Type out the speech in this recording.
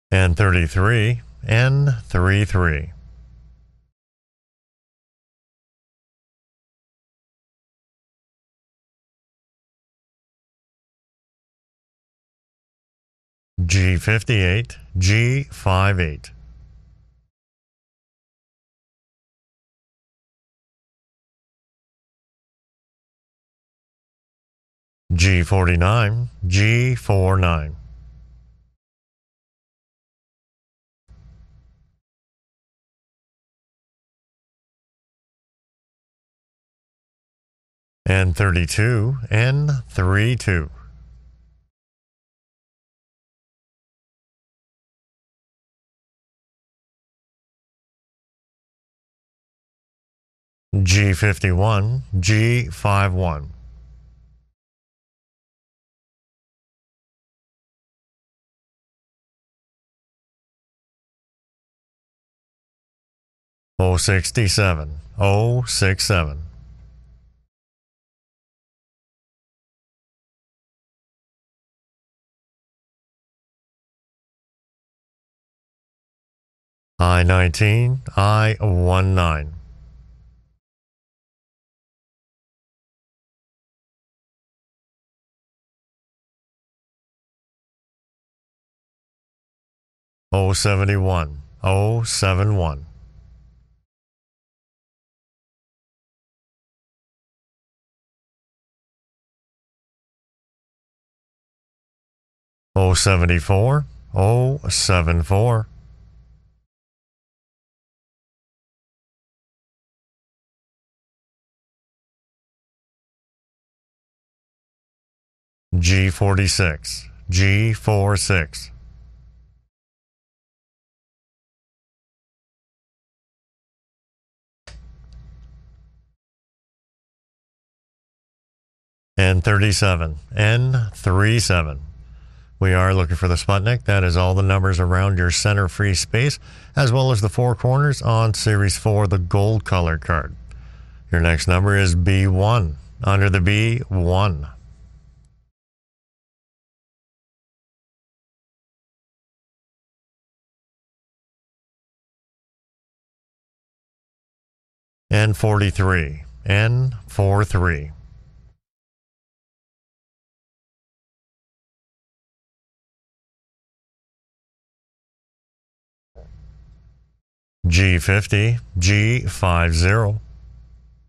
And 33, N33. G58, G58. G49, G49. And 32, N32. G51, G51. O67, O67. I-19, I-19. O71, O71. O74, O74. G46, G46. N37, N37. We are looking for the Sputnik. That is all the numbers around your center free space, as well as the four corners on Series 4, the gold color card. Your next number is B1, under the B1. N43, N43. G50, G50.